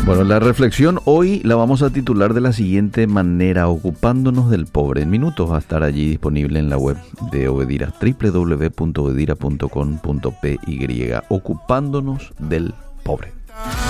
Bueno, la reflexión hoy la vamos a titular de la siguiente manera: ocupándonos del pobre. En minutos va a estar allí disponible en la web de Obedira, www.obedira.com.py, ocupándonos del pobre.